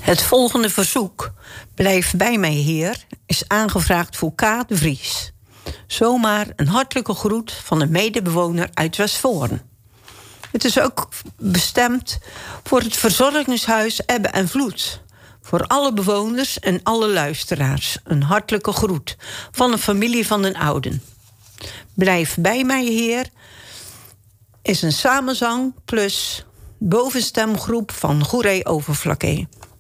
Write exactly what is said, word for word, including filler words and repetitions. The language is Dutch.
Het volgende verzoek, Blijf bij mij, Heer, is aangevraagd voor K. de Vries. Zomaar een hartelijke groet van een medebewoner uit Westvoorn. Het is ook bestemd voor het verzorgingshuis Ebbe en Vloed. Voor alle bewoners en alle luisteraars. Een hartelijke groet van een familie van den ouden. Blijf bij mij, Heer, is een samenzang plus bovenstemgroep van Goeree Overflakkee.